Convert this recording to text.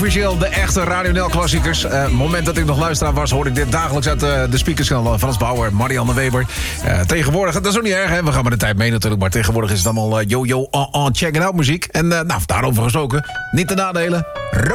Officieel de echte Radio NL klassiekers. Moment dat ik nog luisteraar was, hoorde ik dit dagelijks uit de speakers van Frans Bauer, Marianne Weber. Tegenwoordig, dat is ook niet erg, hè? We gaan met de tijd mee natuurlijk, maar tegenwoordig is het allemaal yo-yo, check it out muziek. En daarover gesproken, niet de nadelen.